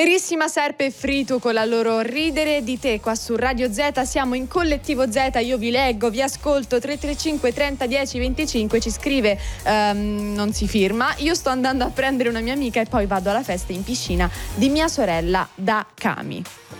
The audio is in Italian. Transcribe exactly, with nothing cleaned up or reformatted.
Verissima Serpe e Fritu con la loro Ridere di te qua su Radio Z. Siamo in Collettivo Z, io vi leggo, vi ascolto. Tre tre cinque trenta dieci venticinque ci scrive um, non si firma: io sto andando a prendere una mia amica e poi vado alla festa in piscina di mia sorella da Cami.